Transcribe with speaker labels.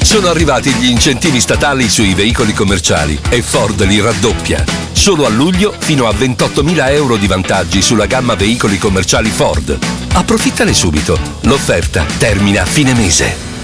Speaker 1: Sono arrivati gli incentivi statali sui veicoli commerciali e Ford li raddoppia. Solo a luglio fino a 28.000 euro di vantaggi sulla gamma veicoli commerciali Ford. Approfittane subito. L'offerta termina a fine mese.